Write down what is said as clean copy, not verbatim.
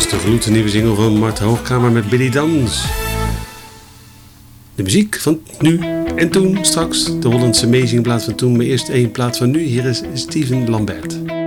de gloednieuwe single van Mart Hoogkamer met Billy Dans. De muziek van nu en toen, straks de Hollandse Amazing plaat van toen, maar eerst één plaat van nu. Hier is Steven Lambert.